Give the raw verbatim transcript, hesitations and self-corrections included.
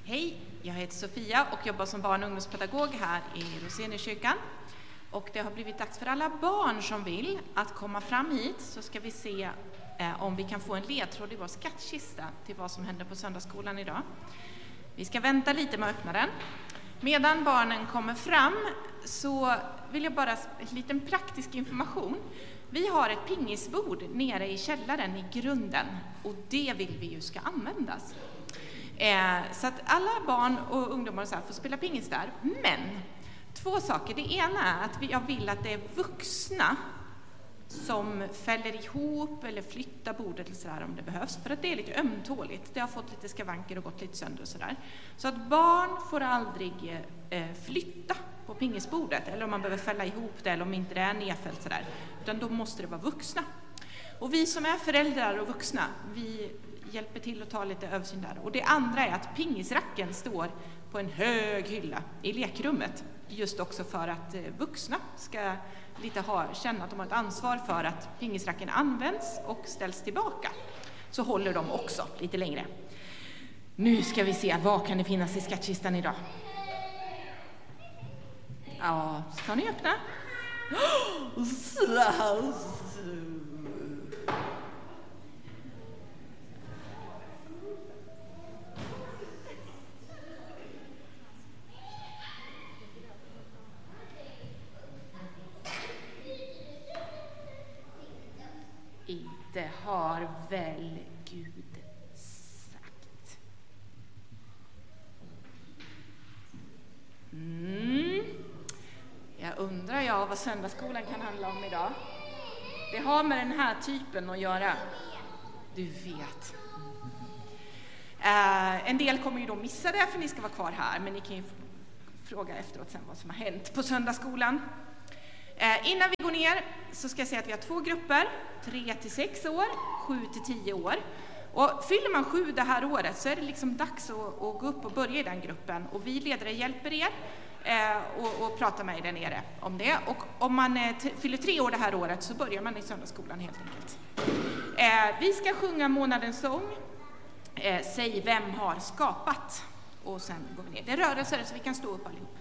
Hej, jag heter Sofia och jobbar som barn- och ungdomspedagog här i Roseniuskyrkan. Och det har blivit dags för alla barn som vill att komma fram hit, så ska vi se eh, om vi kan få en ledtråd i vår skattkista till vad som händer på söndagsskolan idag. Vi ska vänta lite med att öppna den. Medan barnen kommer fram så vill jag bara en liten praktisk information. Vi har ett pingisbord nere i källaren i grunden och det vill vi ju ska användas. Eh, så att alla barn och ungdomar så här får spela pingis där. Men två saker. Det ena är att jag vill att det är vuxna som fäller ihop eller flyttar bordet eller så där om det behövs. För att det är lite ömtåligt. Det har fått lite skavanker och gått lite sönder och sådär. Så att barn får aldrig eh, flytta på pingisbordet. Eller om man behöver fälla ihop det eller om inte det är nedfällt sådär. Utan då måste det vara vuxna. Och vi som är föräldrar och vuxna, vi hjälper till att ta lite översyn där. Och det andra är att pingisracken står på en hög hylla i lekrummet. Just också för att eh, vuxna ska lite ha, känna att de har ett ansvar för att pingisracken används och ställs tillbaka. Så håller de också lite längre. Nu ska vi se, vad kan det finnas i skattkistan idag? Ja, ska ni öppna? Inte har väl Gud sagt. Mm. Jag undrar jag vad söndagsskolan kan handla om idag. Det har med den här typen att göra. Du vet. Uh, en del kommer ju då missa det för ni ska vara kvar här. Men ni kan ju fråga efteråt sen vad som har hänt på söndagsskolan. Eh, innan vi går ner så ska jag säga att vi har två grupper, tre till sex år, sju till tio år. Och fyller man sju det här året så är det liksom dags att, att gå upp och börja i den gruppen. Och vi ledare hjälper er eh, och, och pratar med er där nere om det. Och om man eh, t- fyller tre år det här året så börjar man i söndagsskolan helt enkelt. Eh, vi ska sjunga månadens sång, eh, Säg vem har skapat. Och sen går vi ner. Det är rörelser så vi kan stå upp allihop.